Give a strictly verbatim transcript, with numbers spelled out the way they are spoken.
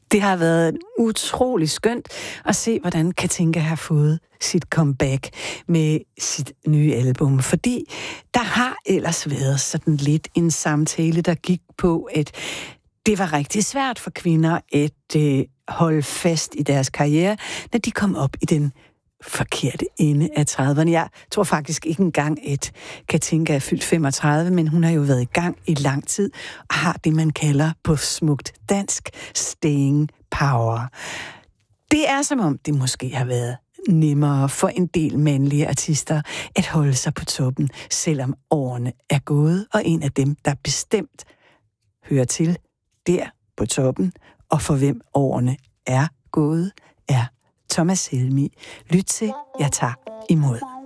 Det har været utrolig skønt at se, hvordan Katinka har fået sit comeback med sit nye album. Fordi der har ellers været sådan lidt en samtale, der gik på, at det var rigtig svært for kvinder at øh, holde fast i deres karriere, når de kom op i den forkerte ende af trediverne. Jeg tror faktisk ikke engang, at Katinka er fyldt femogtredive, men hun har jo været i gang i lang tid og har det, man kalder på smukt dansk staying power. Det er som om, det måske har været nemmere for en del mandlige artister at holde sig på toppen, selvom årene er gået, og en af dem, der bestemt hører til der på toppen, og for hvem årene er gået, er Thomas Helmig. Lyt til, jeg tager imod.